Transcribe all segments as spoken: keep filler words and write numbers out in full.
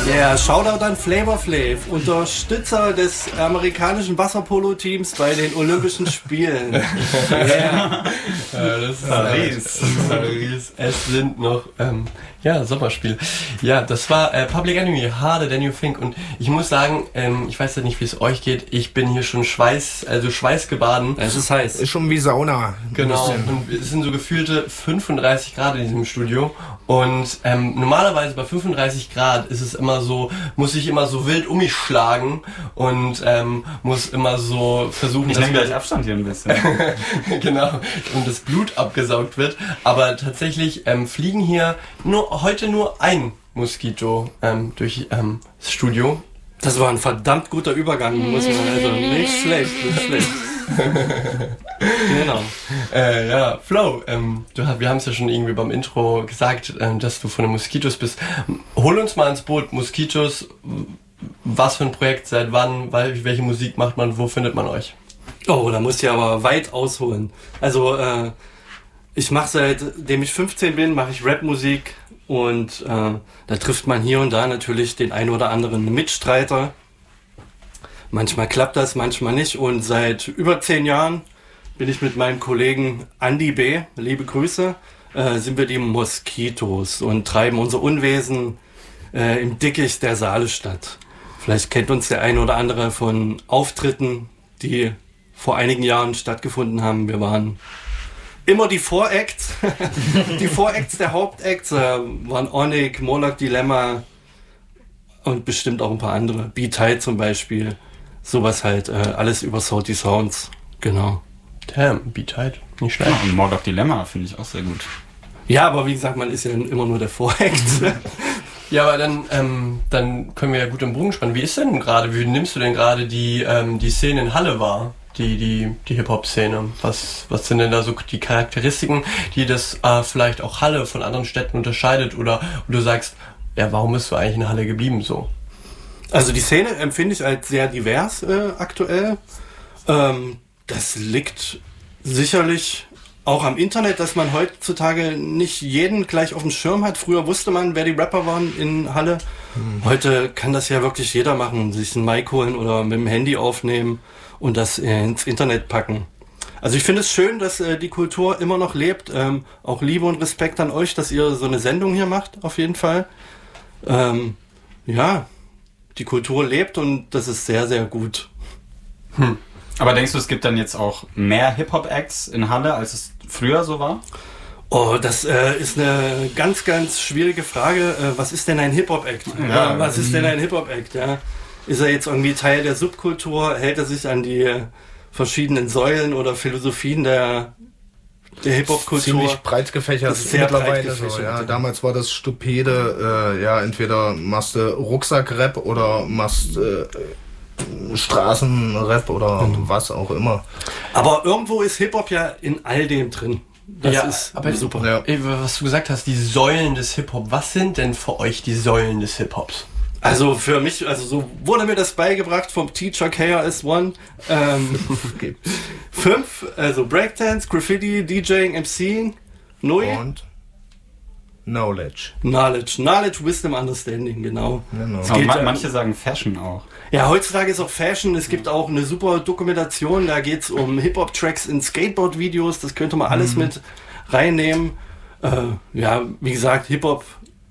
Ja, yeah, Shoutout an Flavor Flav, Unterstützer des amerikanischen Wasserpolo-Teams bei den Olympischen Spielen. Yeah. Ja, das ist Paris. Paris. Es sind noch ähm, ja, Sommerspiel. Ja, das war äh, Public Enemy, Harder Than You Think. Und ich muss sagen, ähm, ich weiß ja nicht, wie es euch geht. Ich bin hier schon Schweiß, also schweißgebaden. Es ist heiß. Ist schon wie Sauna. Genau. Und es sind so gefühlte fünfunddreißig Grad in diesem Studio. Und ähm, normalerweise bei fünfunddreißig Grad ist es immer so, muss ich immer so wild um mich schlagen und ähm, muss immer so versuchen, ich nehme gleich Abstand hier ein bisschen. Genau. Und das Blut abgesaugt wird. Aber tatsächlich ähm, fliegen hier nur heute nur ein Moskito ähm, durch ähm, das Studio. Das war ein verdammt guter Übergang, muss man also nicht schlecht, nicht schlecht. Genau. Äh, ja, Flo, ähm, du, wir haben es ja schon irgendwie beim Intro gesagt, ähm, dass du von den Moskitos bist. Hol uns mal ins Boot. Moskitos, was für ein Projekt, seit wann, welche Musik macht man, wo findet man euch? Oh, da muss ich aber weit ausholen. Also, äh, ich mache seitdem ich fünfzehn bin, mache ich Rapmusik und äh, da trifft man hier und da natürlich den ein oder anderen Mitstreiter. Manchmal klappt das, manchmal nicht und seit über zehn Jahren bin ich mit meinem Kollegen Andy B., liebe Grüße, äh, sind wir die Moskitos und treiben unser Unwesen äh, im Dickicht der Saalestadt. Vielleicht kennt uns der ein oder andere von Auftritten, die vor einigen Jahren stattgefunden haben. Wir waren immer die Voracts, die Voracts der Hauptacts, äh, waren Onik, Moloch Dilemma und bestimmt auch ein paar andere. B-Tight zum Beispiel. Sowas halt, äh, alles über Salty Sounds. Genau. Damn, B-Tight, nicht schlecht. Ja, und Moloch Dilemma finde ich auch sehr gut. Ja, aber wie gesagt, man ist ja immer nur der Voract. Ja, aber dann, ähm, dann können wir ja gut im Bogen spannen. Wie ist denn gerade, wie nimmst du denn gerade die, ähm, die Szene in Halle wahr? Die, die, die Hip-Hop-Szene. Was, was sind denn da so die Charakteristiken, die das äh, vielleicht auch Halle von anderen Städten unterscheidet? Oder und du sagst, ja, warum bist du eigentlich in Halle geblieben so? Also die Szene empfinde ich als sehr divers äh, aktuell. Ähm, das liegt sicherlich auch am Internet, dass man heutzutage nicht jeden gleich auf dem Schirm hat. Früher wusste man, wer die Rapper waren in Halle. Mhm. Heute kann das ja wirklich jeder machen. Sich ein Mic holen oder mit dem Handy aufnehmen und das ins Internet packen. Also ich finde es schön, dass äh, die Kultur immer noch lebt. Ähm, auch Liebe und Respekt an euch, dass ihr so eine Sendung hier macht, auf jeden Fall. Ähm, ja, die Kultur lebt und das ist sehr, sehr gut. Hm. Aber denkst du, es gibt dann jetzt auch mehr Hip-Hop-Acts in Halle, als es früher so war? Oh, das äh, ist eine ganz, ganz schwierige Frage. Äh, was ist denn ein Hip-Hop-Act? Ja, was ist denn ein Hip-Hop-Act? Ja? Ist er jetzt irgendwie Teil der Subkultur? Hält er sich an die äh, verschiedenen Säulen oder Philosophien der, der Hip-Hop-Kultur? Ziemlich breit gefächert ist sehr mittlerweile breit gefächert, so. Ja. ja. Damals war das stupide, äh, ja, entweder machst du Rucksack-Rap oder machst äh, Straßenrap oder mhm. was auch immer. Aber irgendwo ist Hip-Hop ja in all dem drin. Das ja, ist aber super. Ja. Was du gesagt hast, die Säulen des Hip-Hop. Was sind denn für euch die Säulen des Hip-Hops? Also für mich, also so wurde mir das beigebracht vom Teacher K R S One. Ähm, fünf, also Breakdance, Graffiti, DJing, MCing, Neu. Und Knowledge. Knowledge. Knowledge, Wisdom, Understanding, genau. genau. Aber ma- ja, manche sagen Fashion auch. Ja, heutzutage ist auch Fashion. Es gibt auch eine super Dokumentation, da geht's um Hip-Hop-Tracks in Skateboard-Videos. Das könnte man alles mhm. mit reinnehmen. Äh, ja, wie gesagt, Hip-Hop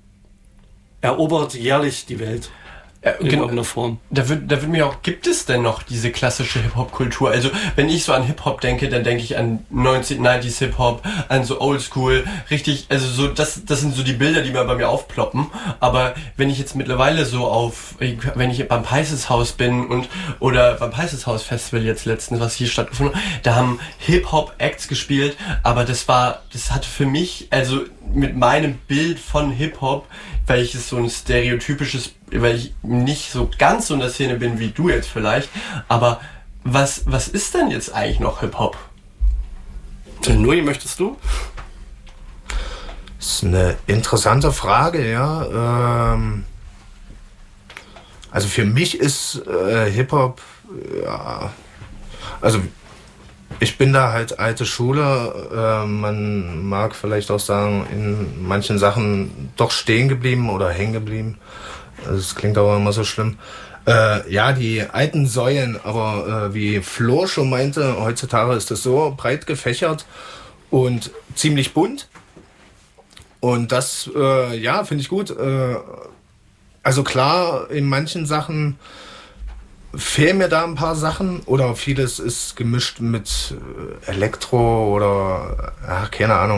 erobert jährlich die Welt. Ja, in genau. irgendeiner Form. Da wird, da wird mir auch, gibt es denn noch diese klassische Hip-Hop-Kultur? Also, wenn ich so an Hip-Hop denke, dann denke ich an neunzehnhundertneunzig Hip-Hop, an so Oldschool, richtig, also so, das, das sind so die Bilder, die mir bei mir aufploppen. Aber wenn ich jetzt mittlerweile so auf, wenn ich beim Pisces Haus bin und, oder beim Pisces Haus Festival jetzt letztens, was hier stattgefunden hat, da haben Hip-Hop-Acts gespielt, aber das war, das hatte für mich, also mit meinem Bild von Hip-Hop, weil ich es so ein stereotypisches, weil ich nicht so ganz so in der Szene bin wie du jetzt vielleicht, aber was, was ist denn jetzt eigentlich noch Hip-Hop? Nui, möchtest du? Das ist eine interessante Frage, ja. Ähm, also für mich ist äh, Hip-Hop, ja, also ich bin da halt alte Schule, äh, man mag vielleicht auch sagen, in manchen Sachen doch stehen geblieben oder hängen geblieben. Das klingt aber immer so schlimm. Äh, ja, die alten Säulen, aber äh, wie Flo schon meinte, heutzutage ist das so breit gefächert und ziemlich bunt. Und das, äh, ja, finde ich gut. Äh, also klar, in manchen Sachen fehlen mir da ein paar Sachen oder vieles ist gemischt mit Elektro oder, ach, keine Ahnung.